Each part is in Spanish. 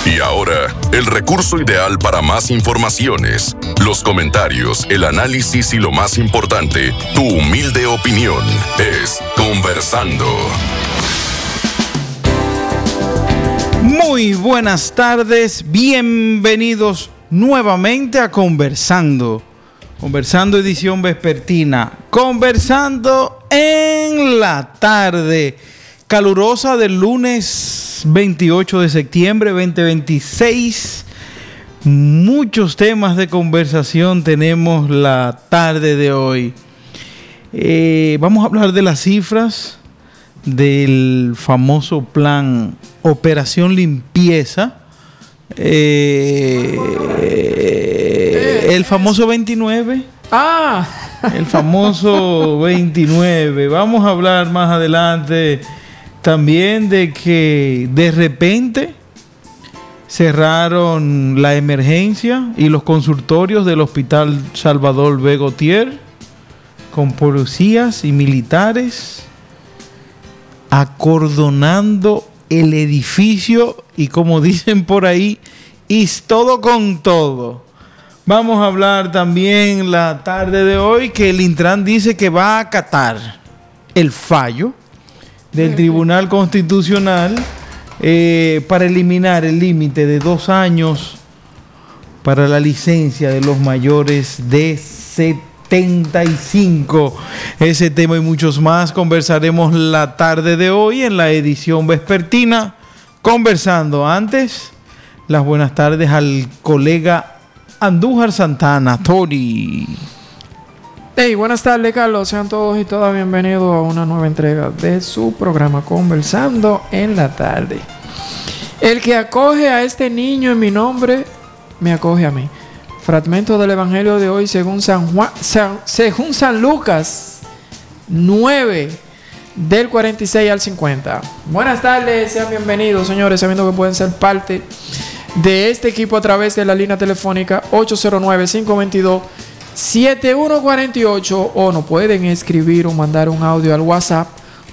Y ahora, el recurso ideal para más informaciones, los comentarios, el análisis y lo más importante, tu humilde opinión, es Conversando. Muy buenas tardes, bienvenidos nuevamente a Conversando. Conversando edición vespertina, Conversando en la tarde calurosa del lunes 28 de septiembre 2026. Muchos temas de conversación tenemos la tarde de hoy. Vamos a hablar de las cifras del famoso plan Operación Limpieza. El famoso 29. El famoso 29. Vamos a hablar más adelante también de que de repente cerraron la emergencia y los consultorios del Hospital Salvador B. Gautier con policías y militares acordonando el edificio y, como dicen por ahí, es todo con todo. Vamos a hablar también la tarde de hoy que el Intran dice que va a acatar el fallo del Tribunal Constitucional para eliminar el límite de 2 años para la licencia de los mayores de 75. Ese tema y muchos más conversaremos la tarde de hoy en la edición vespertina Conversando. Antes, las buenas tardes al colega Andújar Santana, Tori. Hey, buenas tardes, Carlos. Sean todos y todas bienvenidos a una nueva entrega de su programa Conversando en la tarde. El que acoge a este niño en mi nombre, me acoge a mí. Fragmento del Evangelio de hoy según según San Lucas 9, del 46 al 50. Buenas tardes, sean bienvenidos, señores, sabiendo que pueden ser parte de este equipo a través de la línea telefónica 809-522-7148 o nos pueden escribir o mandar un audio al WhatsApp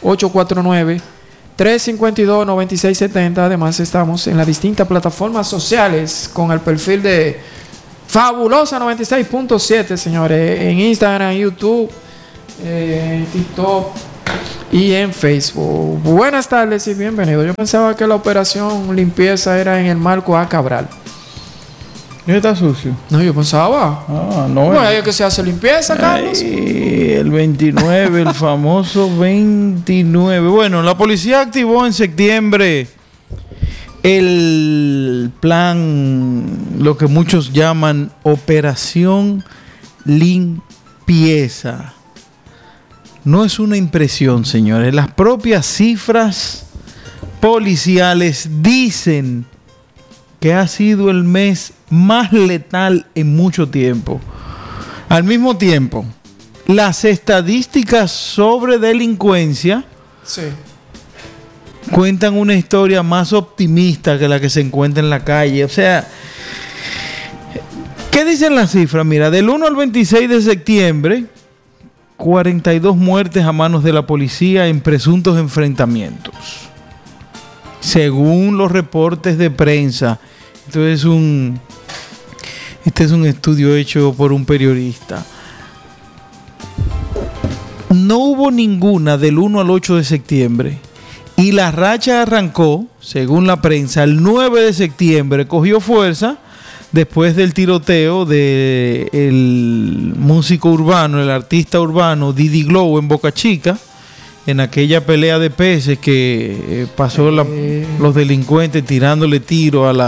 849-352-9670. Además estamos en las distintas plataformas sociales con el perfil de Fabulosa 96.7, señores, en Instagram, YouTube, TikTok y en Facebook. Buenas tardes y bienvenidos. Yo pensaba que la operación limpieza era en el Marco A. Cabral. ¿Y está sucio? No, yo pensaba. No. No es que se hace limpieza, Carlos. El 29, el famoso 29. Bueno, la policía activó en septiembre el plan, lo que muchos llaman Operación Limpieza. No es una impresión, señores. Las propias cifras policiales dicen que ha sido el mes más letal en mucho tiempo. Al mismo tiempo, las estadísticas sobre delincuencia cuentan una historia más optimista que la que se encuentra en la calle. O sea, ¿qué dicen las cifras? Mira, del 1 al 26 de septiembre, 42 muertes a manos de la policía en presuntos enfrentamientos, según los reportes de prensa. Este es un estudio hecho por un periodista. No hubo ninguna del 1 al 8 de septiembre y la racha arrancó, según la prensa, el 9 de septiembre. Cogió fuerza después del tiroteo del músico urbano, el artista urbano Didi Glow en Boca Chica, en aquella pelea de peces que pasó los delincuentes tirándole tiro a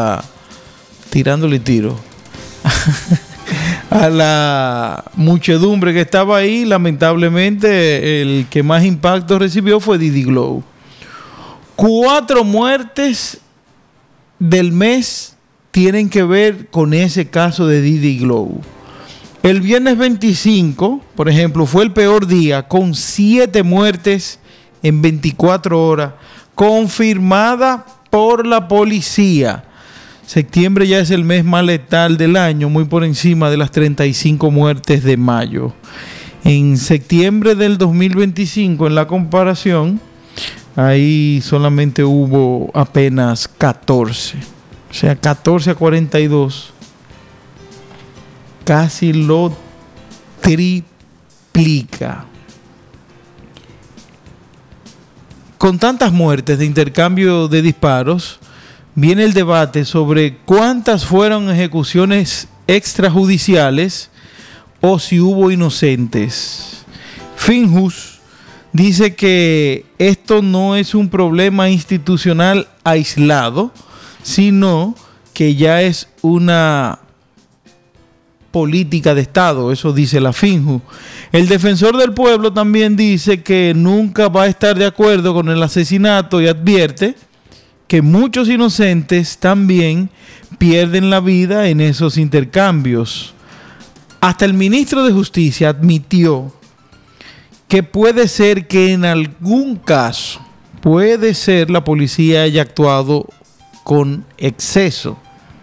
la muchedumbre que estaba ahí. Lamentablemente, el que más impacto recibió fue Didi Glow. 4 muertes del mes tienen que ver con ese caso de Didi Glow. El viernes 25, por ejemplo, fue el peor día, con 7 muertes en 24 horas, confirmada por la policía. Septiembre ya es el mes más letal del año, muy por encima de las 35 muertes de mayo. En septiembre del 2025, en la comparación, ahí solamente hubo apenas 14. O sea, 14 a 42. Casi lo triplica. Con tantas muertes de intercambio de disparos, viene el debate sobre cuántas fueron ejecuciones extrajudiciales o si hubo inocentes. Finhus dice que esto no es un problema institucional aislado, sino que ya es una política de Estado. Eso dice la Finhus. El defensor del pueblo también dice que nunca va a estar de acuerdo con el asesinato y advierte que muchos inocentes también pierden la vida en esos intercambios. Hasta el ministro de Justicia admitió que puede ser que en algún caso, la policía haya actuado con exceso.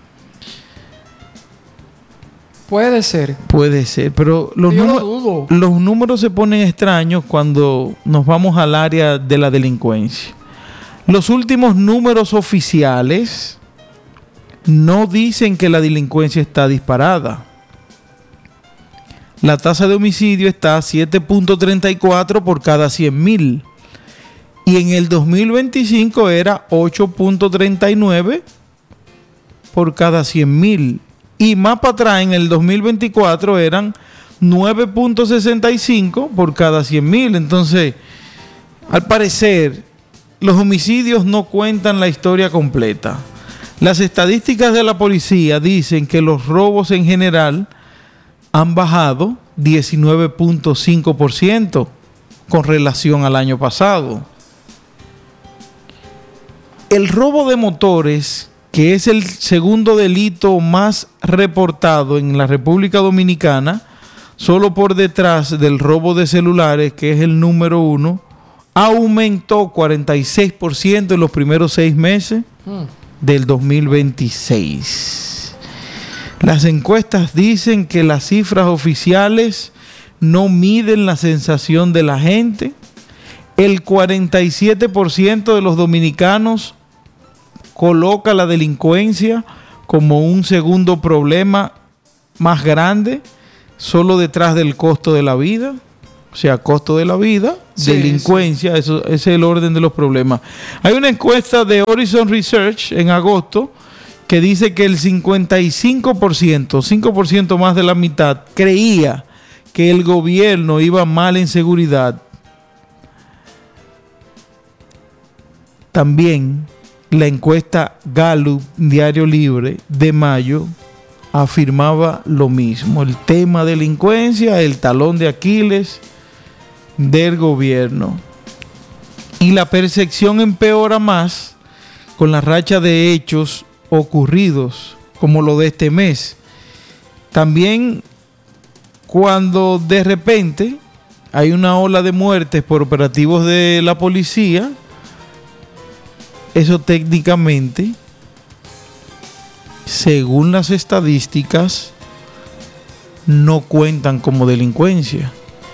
Puede ser, pero los números se ponen extraños cuando nos vamos al área de la delincuencia. Los últimos números oficiales no dicen que la delincuencia está disparada. La tasa de homicidio está a 7.34 por cada 100,000. Y en el 2025 era 8.39 por cada 100,000. Y más para atrás, en el 2024 eran 9.65 por cada 100,000. Entonces, al parecer, los homicidios no cuentan la historia completa. Las estadísticas de la policía dicen que los robos en general han bajado 19.5% con relación al año pasado. El robo de motores, que es el segundo delito más reportado en la República Dominicana, solo por detrás del robo de celulares, que es el número 1, aumentó 46% en los primeros 6 meses del 2026. Las encuestas dicen que las cifras oficiales no miden la sensación de la gente. El 47% de los dominicanos coloca la delincuencia como un segundo problema más grande, solo detrás del costo de la vida. O sea, costo de la vida, sí, delincuencia, sí. Eso es el orden de los problemas. Hay una encuesta de Horizon Research en agosto que dice que el 55%, 5% más de la mitad, creía que el gobierno iba mal en seguridad. También la encuesta Gallup Diario Libre de mayo afirmaba lo mismo. El tema delincuencia, el talón de Aquiles del gobierno. Y la percepción empeora más con la racha de hechos ocurridos, como lo de este mes. También cuando de repente hay una ola de muertes por operativos de la policía, eso técnicamente, según las estadísticas, no cuentan como delincuencia.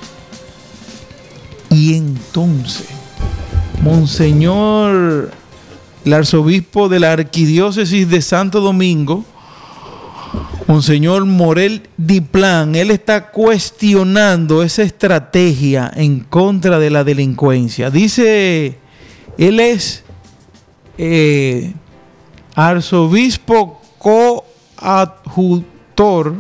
Y entonces, Monseñor, el arzobispo de la Arquidiócesis de Santo Domingo, Monseñor Morel Diplán, él está cuestionando esa estrategia en contra de la delincuencia. Dice, él es arzobispo coadjutor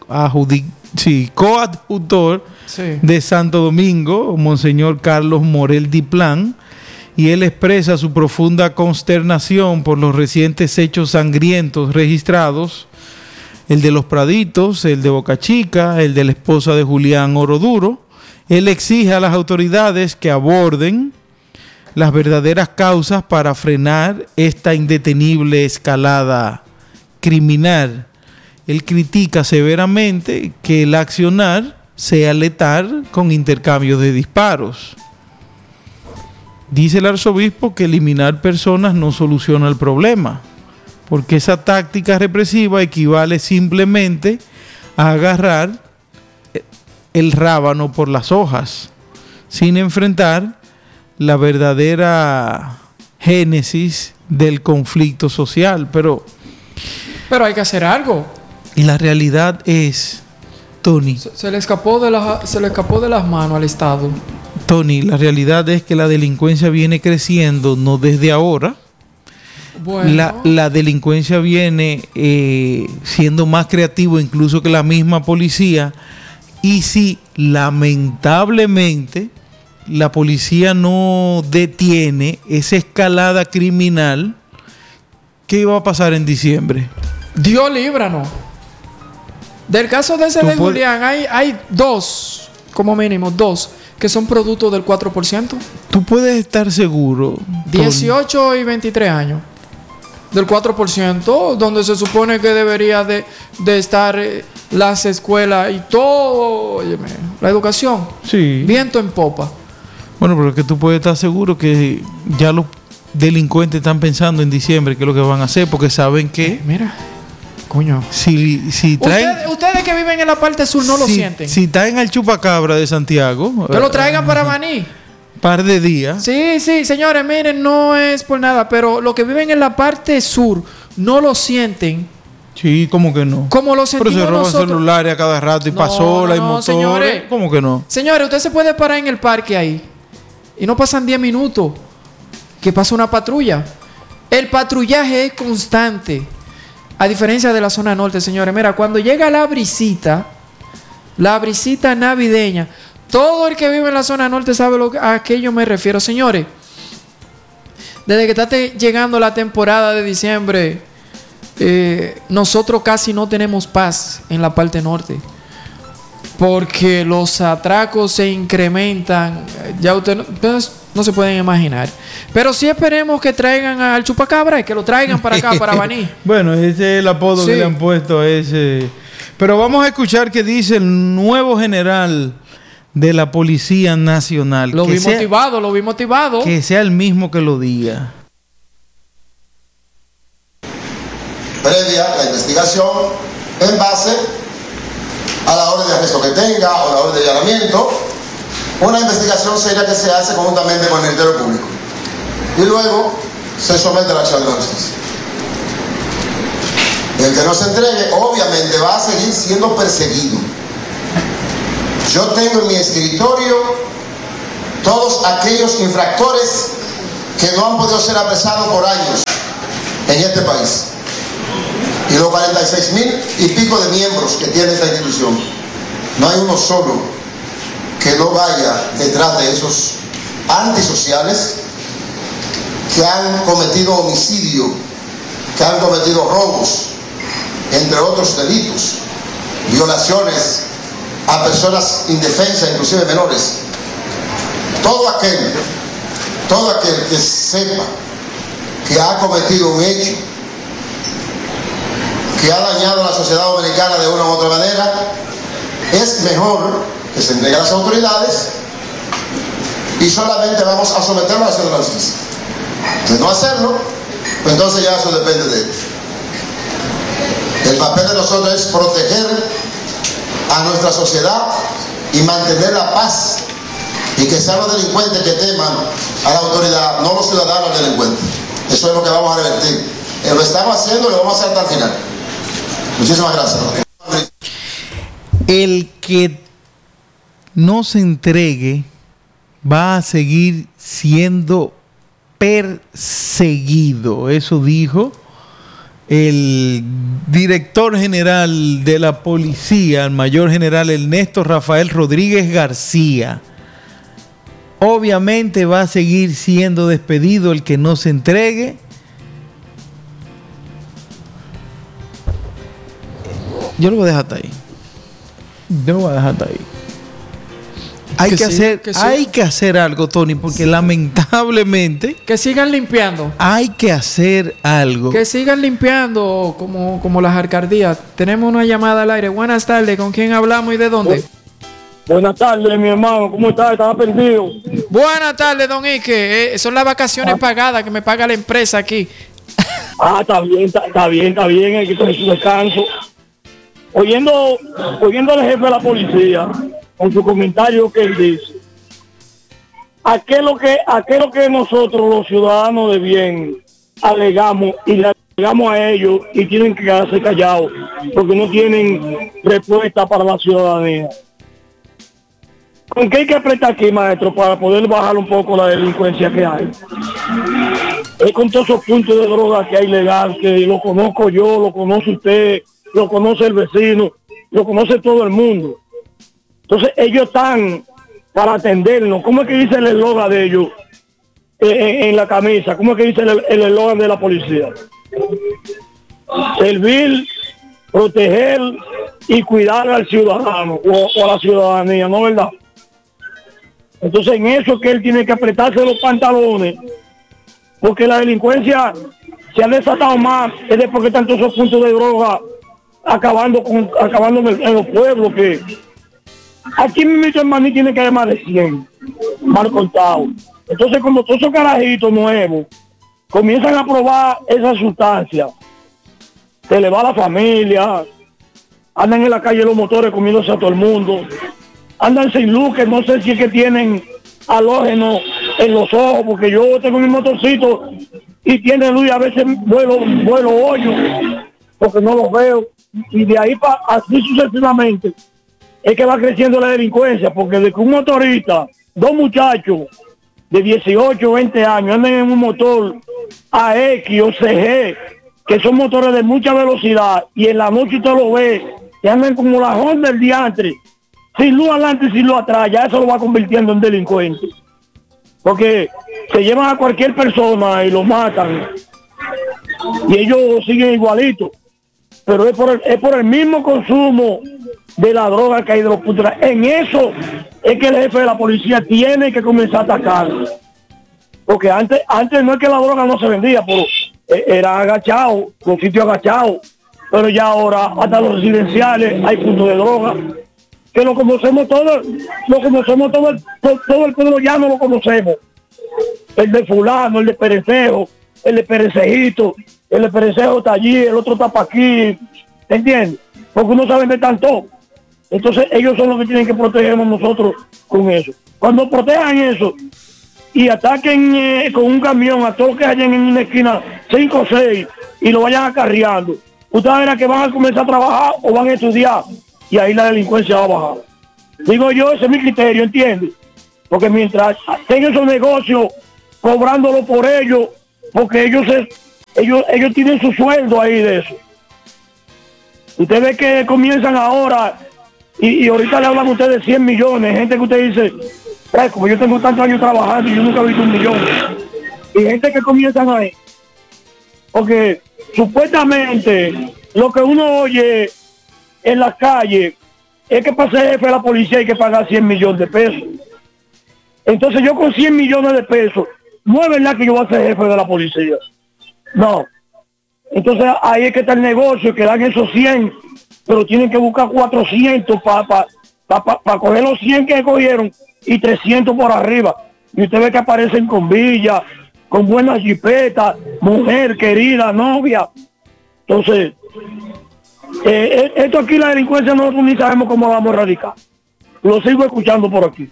de Santo Domingo, Monseñor Carlos Morel Diplán, y él expresa su profunda consternación por los recientes hechos sangrientos registrados, el de Los Praditos, el de Boca Chica, el de la esposa de Julián Oroduro. Él exige a las autoridades que aborden las verdaderas causas para frenar esta indetenible escalada criminal. Él critica severamente que el accionar sea letal con intercambios de disparos. Dice el arzobispo que eliminar personas no soluciona el problema, porque esa táctica represiva equivale simplemente a agarrar el rábano por las hojas, sin enfrentar la verdadera génesis del conflicto social. Pero Pero hay que hacer algo. Y la realidad es, Tony, Se le escapó de las manos al Estado. Tony, la realidad es que la delincuencia viene creciendo, no desde ahora. Bueno. La delincuencia viene siendo más creativo incluso que la misma policía. Y si lamentablemente la policía no detiene esa escalada criminal, ¿qué iba a pasar en diciembre? Dios líbranos. Del caso de ese de Julián, hay dos, como mínimo, dos, que son productos del 4%. Tú puedes estar seguro, 18 y 23 años. Del 4%, donde se supone que debería de estar las escuelas y todo, óyeme, la educación. Sí. Viento en popa. Bueno, pero es que tú puedes estar seguro que ya los delincuentes están pensando en diciembre qué es lo que van a hacer, porque saben que Mira, coño. si traen... Ustedes que viven en la parte sur no lo sienten. Si traen al chupacabra de Santiago... Que lo traigan para Baní. Par de días. Sí, señores, miren, no es por nada, pero los que viven en la parte sur no lo sienten. Sí, ¿cómo que no? Como lo sentimos pero se roban nosotros. Celulares a cada rato y pasola y motores. Señores, ¿Cómo que no? Señores, usted se puede parar en el parque ahí y no pasan 10 minutos que pasa una patrulla. El patrullaje es constante. A diferencia de la zona norte, señores. Mira, cuando llega la brisita navideña, todo el que vive en la zona norte sabe a qué yo me refiero. Señores, desde que está llegando la temporada de diciembre, nosotros casi no tenemos paz en la parte norte. Porque los atracos se incrementan. Ya ustedes no se pueden imaginar. Pero sí esperemos que traigan al chupacabra y que lo traigan para acá, para Baní. Bueno, ese es el apodo que le han puesto a ese. Pero vamos a escuchar qué dice el nuevo general de la Policía Nacional. Lo vi motivado. Que sea el mismo que lo diga. Previa la investigación en base a la orden de arresto que tenga o la orden de allanamiento, una investigación seria que se hace conjuntamente con el Ministerio Público y luego se somete a la acción de la justicia. El que no se entregue obviamente va a seguir siendo perseguido. Yo tengo en mi escritorio todos aquellos infractores que no han podido ser apresados por años en este país y los 46,000 y pico de miembros que tiene esta institución. No hay uno solo que no vaya detrás de esos antisociales que han cometido homicidio, que han cometido robos, entre otros delitos, violaciones a personas indefensas, inclusive menores. Todo aquel que sepa que ha cometido un hecho que ha dañado a la sociedad dominicana de una u otra manera, es mejor que se entregue a las autoridades y solamente vamos a someterlo a la acción de la justicia. De no hacerlo, pues entonces ya eso depende de él. El papel de nosotros es proteger a nuestra sociedad y mantener la paz, y que sean los delincuentes que teman a la autoridad, no los ciudadanos delincuentes. Eso es lo que vamos a revertir. Lo estamos haciendo y lo vamos a hacer hasta el final. Muchísimas gracias. El que no se entregue va a seguir siendo perseguido. Eso dijo el director general de la policía, el mayor general Ernesto Rafael Rodríguez García. Obviamente va a seguir siendo despedido el que no se entregue. Yo lo voy a dejar hasta ahí. Hay que hacer algo, Tony, porque lamentablemente... Que sigan limpiando. Hay que hacer algo. Que sigan limpiando como las alcaldías. Tenemos una llamada al aire. Buenas tardes. ¿Con quién hablamos y de dónde? Buenas tardes, mi hermano. ¿Cómo estás? Estaba perdido. Buenas tardes, don Ike. Son las vacaciones pagadas que me paga la empresa aquí. Está bien. Hay que tener su descanso. Oyendo al jefe de la policía con su comentario que él dice, ¿a qué es lo que nosotros los ciudadanos de bien alegamos y le llegamos a ellos y tienen que quedarse callados porque no tienen respuesta para la ciudadanía. ¿Con qué hay que apretar aquí, maestro, para poder bajar un poco la delincuencia que hay? Es con todos esos puntos de droga que hay legal, que lo conozco yo, lo conoce usted, lo conoce el vecino, lo conoce todo el mundo. Entonces ellos están para atendernos. ¿Cómo es que dice el eslogan de ellos en la camisa? ¿Cómo es que dice el eslogan de la policía? Servir, proteger y cuidar al ciudadano o a la ciudadanía, ¿no, verdad? Entonces en eso es que él tiene que apretarse los pantalones, porque la delincuencia se ha desatado más, es de porque están todos esos puntos de droga acabando en los pueblos, que aquí mismo en Maní tiene que haber más de 100 mal contados. Entonces como todos esos carajitos nuevos comienzan a probar esa sustancia, se le va a la familia, andan en la calle los motores comiéndose a todo el mundo, andan sin luz, que no sé si es que tienen halógeno en los ojos, porque yo tengo mi motorcito y tiene luz y a veces vuelo hoyo porque no los veo, y de ahí así sucesivamente es que va creciendo la delincuencia, porque de que un motorista, dos muchachos de 18 o 20 años andan en un motor AX o CG, que son motores de mucha velocidad, y en la noche usted lo ve, que andan como la Honda del diantre, sin luz adelante y sin luz atrás, ya eso lo va convirtiendo en delincuente. Porque se llevan a cualquier persona y lo matan, y ellos siguen igualitos. Pero es por el mismo consumo de la droga que hay de los puntos. En eso es que el jefe de la policía tiene que comenzar a atacar. Porque antes no es que la droga no se vendía, pero era agachado, los sitios agachados. Pero ya ahora hasta los residenciales hay puntos de droga. Que lo conocemos todo el pueblo ya no lo conocemos. El de fulano, el de Perecejo, el de Perecejito, el de Perecejo está allí, el otro está para aquí, ¿entiendes? Porque uno sabe de tanto. Entonces ellos son los que tienen que protegernos nosotros con eso. Cuando protejan eso y ataquen con un camión a todos los que hayan en una esquina 5 o 6 y lo vayan acarreando, ustedes verán que van a comenzar a trabajar o van a estudiar, y ahí la delincuencia va a bajar. Digo yo, ese es mi criterio, ¿entiendes? Porque mientras tengan esos negocios cobrándolo por ellos, porque ellos tienen su sueldo ahí de eso. Usted ve que comienzan ahora y ahorita le hablan a ustedes de 100 millones, gente que usted dice, como yo tengo tantos años trabajando y yo nunca he visto 1 millón. Y gente que comienzan ahí. Porque supuestamente lo que uno oye en las calles es que para ser jefe de la policía hay que pagar 100 millones de pesos. Entonces yo con 100 millones de pesos, no es verdad que yo voy a ser jefe de la policía. No. Entonces ahí es que está el negocio, que dan esos 100, pero tienen que buscar 400 para coger los 100 que cogieron y 300 por arriba. Y usted ve que aparecen con villas, con buenas jipetas, mujer querida, novia. Entonces, esto aquí, la delincuencia, nosotros ni sabemos cómo vamos a erradicar. Lo sigo escuchando por aquí.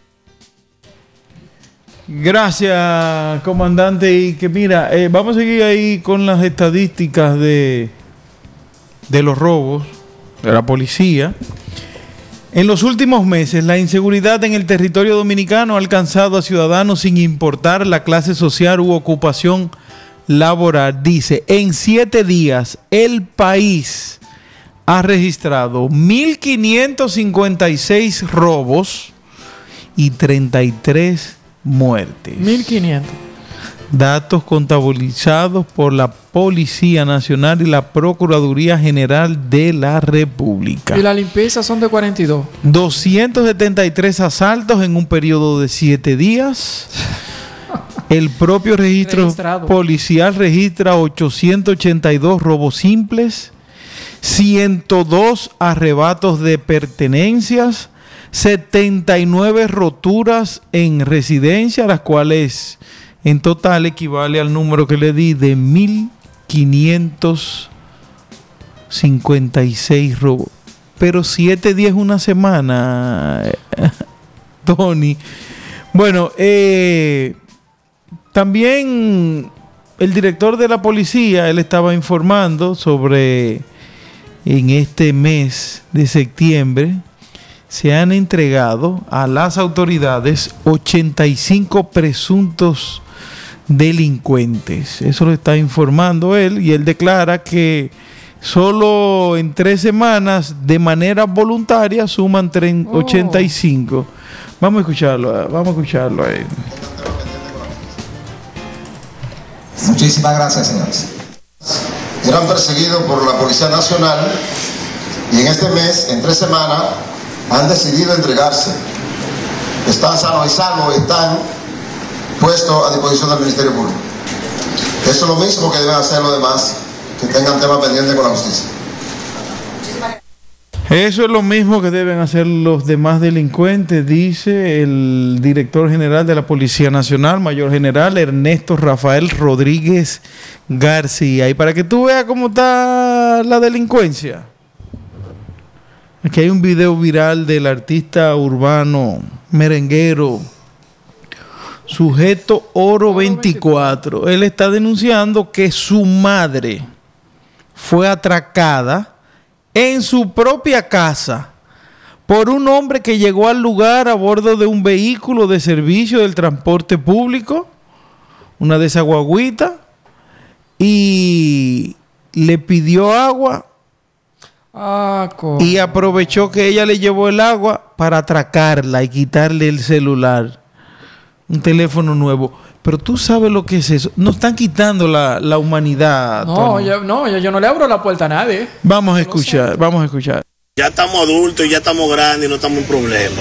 Gracias, comandante. Y que mira, vamos a seguir ahí con las estadísticas de los robos de la policía. En los últimos meses, la inseguridad en el territorio dominicano ha alcanzado a ciudadanos sin importar la clase social u ocupación laboral. Dice, en 7 días, el país ha registrado 1.556 robos y 33 muertes. 1.500. Datos contabilizados por la Policía Nacional y la Procuraduría General de la República. Y la limpieza son de 42. 273 asaltos en un periodo de 7 días. El propio registro policial registra 882 robos simples, 102 arrebatos de pertenencias, 79 roturas en residencia, las cuales en total equivale al número que le di de 1.556 robos. Pero 7 días una semana, Tony. Bueno, también el director de la policía, él estaba informando sobre, en este mes de septiembre, se han entregado a las autoridades 85 presuntos delincuentes. Eso lo está informando él, y él declara que solo en 3 semanas, de manera voluntaria, suman 85. Vamos a escucharlo a él. Muchísimas gracias, señores. Eran perseguidos por la Policía Nacional y en este mes, en 3 semanas, han decidido entregarse. Están sanos y salvos y están puestos a disposición del Ministerio Público. Eso es lo mismo que deben hacer los demás que tengan temas pendientes con la justicia. Eso es lo mismo que deben hacer los demás delincuentes, dice el director general de la Policía Nacional, Mayor General Ernesto Rafael Rodríguez García. Y para que tú veas cómo está la delincuencia, aquí hay un video viral del artista urbano merenguero Sujeto Oro 24. Él está denunciando que su madre fue atracada en su propia casa por un hombre que llegó al lugar a bordo de un vehículo de servicio del transporte público, una de esas guaguitas, y le pidió agua y aprovechó que ella le llevó el agua para atracarla y quitarle el celular, un teléfono nuevo. Pero tú sabes lo que es eso. Nos están quitando la humanidad. No, yo no le abro la puerta a nadie. Vamos a escuchar. Ya estamos adultos y ya estamos grandes y no estamos en problemas.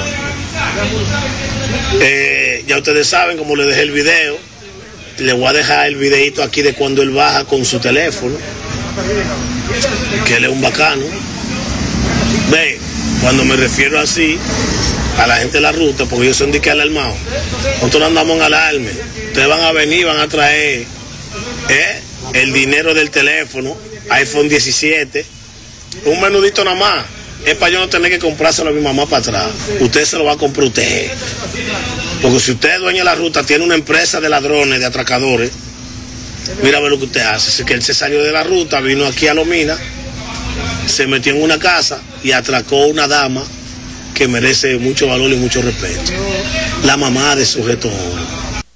Ya ustedes saben, como les dejé el video, le voy a dejar el videito aquí de cuando él baja con su teléfono, que él es un bacano. Ve, cuando me refiero así a la gente de la ruta, porque ellos son de que alarmados. Nosotros no andamos en alarme. Ustedes van a venir, van a traer el dinero del teléfono, iPhone 17, un menudito nada más. Es para yo no tener que comprárselo a mi mamá para atrás. Usted se lo va a comprar usted. Porque si usted es dueño de la ruta, tiene una empresa de ladrones, de atracadores, mira a ver lo que usted hace. Es que él se salió de la ruta, vino aquí a Lomina, se metió en una casa y atracó a una dama que merece mucho valor y mucho respeto. La mamá de Sujeto Oro.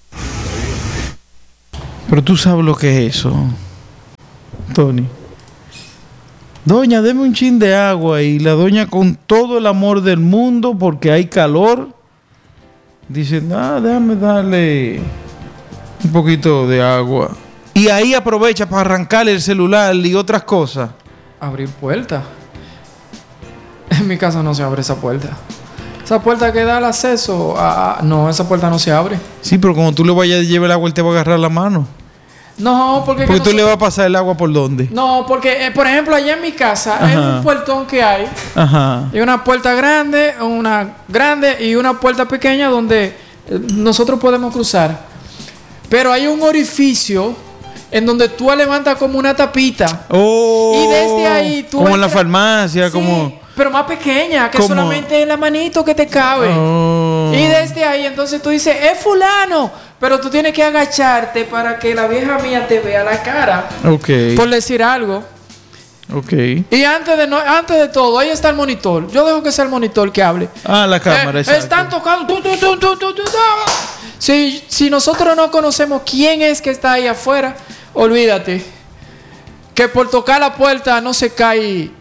Pero tú sabes lo que es eso, Tony. Doña, deme un chin de agua. Y la doña, con todo el amor del mundo, porque hay calor, dice, déjame darle un poquito de agua. Y ahí aprovecha para arrancarle el celular y otras cosas. Abrir puerta. En mi casa no se abre esa puerta. Esa puerta que da el acceso no, esa puerta no se abre. Sí, pero cuando tú le vayas a llevar el agua, él te va a agarrar la mano. No, porque tú le vas a pasar el agua por dónde. No, porque, por ejemplo, allá en mi casa hay un puertón que hay. Ajá. Y una puerta grande y una puerta pequeña donde nosotros podemos cruzar. Pero hay un orificio en donde tú levantas como una tapita. Oh, y desde ahí tú como en la farmacia, sí, como... pero más pequeña, que solamente es la manito que te cabe. Oh. Y desde ahí, entonces tú dices, es fulano. Pero tú tienes que agacharte para que la vieja mía te vea la cara. Ok. Por decir algo. Ok. Y antes de todo, ahí está el monitor. Yo dejo que sea el monitor que hable. La cámara, exacto. Están tocando. Si nosotros no conocemos quién es que está ahí afuera, olvídate. Que por tocar la puerta no se cae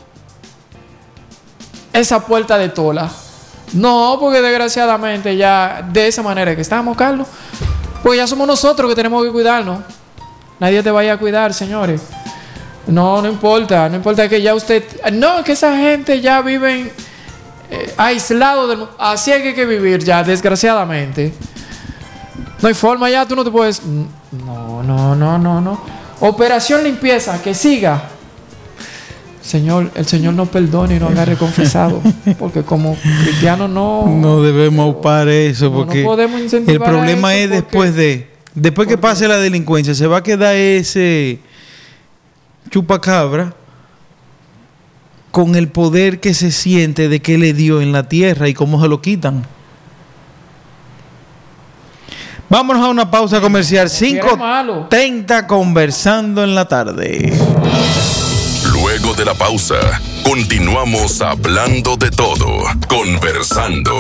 esa puerta de tola. No, porque desgraciadamente ya de esa manera que estamos, Carlos, pues ya somos nosotros que tenemos que cuidarnos. Nadie te vaya a cuidar, señores. No importa que ya usted... No, que esa gente ya viven aislados del mundo. Así hay que vivir ya, desgraciadamente. No hay forma ya, tú no te puedes... No. Operación limpieza, que siga. Señor, el Señor nos perdone y nos agarre confesado. Porque como cristianos no debemos aupar eso. Porque no podemos incentivar el problema es después que pase la delincuencia, se va a quedar ese chupacabra con el poder que se siente de que le dio en la tierra y cómo se lo quitan. Vámonos a una pausa comercial. Era malo. 5:30 conversando en la tarde. Luego de la pausa, continuamos hablando de todo, conversando.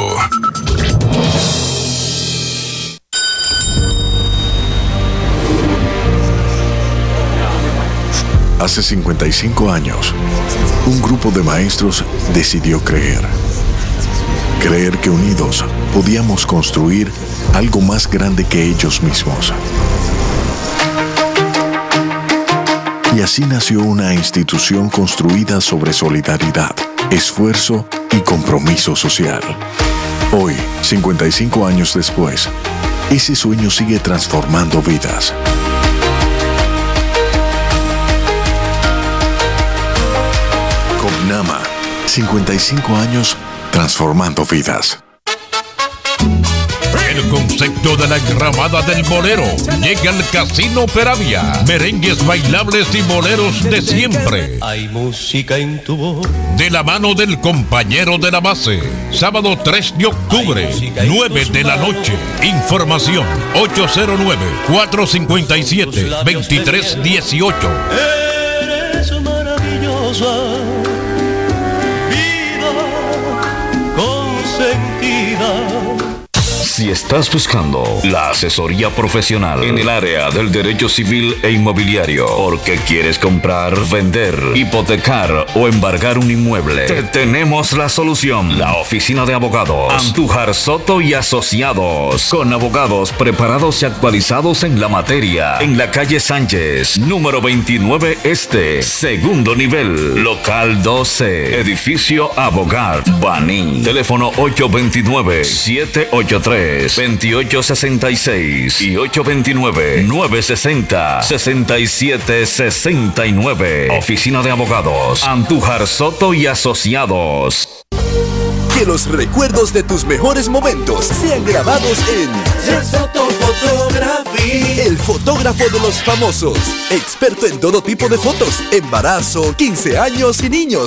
Hace 55 años, un grupo de maestros decidió creer que unidos podíamos construir algo más grande que ellos mismos. Y así nació una institución construida sobre solidaridad, esfuerzo y compromiso social. Hoy, 55 años después, ese sueño sigue transformando vidas. Copnama, 55 años transformando vidas. El concepto de la enramada del bolero llega al Casino Peravia. Merengues bailables y boleros de siempre. Hay música en tu voz. De la mano del compañero de la base. Sábado 3 de octubre, 9 de la noche. Información 809-457-2318. Eres maravillosa, vida consentida. Si estás buscando la asesoría profesional en el área del derecho civil e inmobiliario, porque quieres comprar, vender, hipotecar o embargar un inmueble, te tenemos la solución. La oficina de abogados Andújar Soto y Asociados, con abogados preparados y actualizados en la materia, en la calle Sánchez, número 29 Este, segundo nivel, local 12, edificio Abogad, Baní. Teléfono 829-783-2866 y 829-960-6769. Oficina de Abogados Andújar Soto y Asociados. Que los recuerdos de tus mejores momentos sean grabados en Soto Photography, el fotógrafo de los famosos. Experto en todo tipo de fotos, embarazo, 15 años y niños,